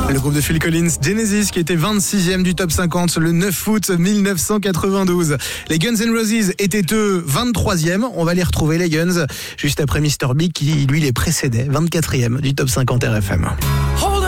Le groupe de Phil Collins, Genesis, qui était 26e du top 50 le 9 août 1992. Les Guns N' Roses étaient eux 23e. On va les retrouver, les Guns, juste après Mr. Big qui, lui, les précédait, 24e du top 50 RFM.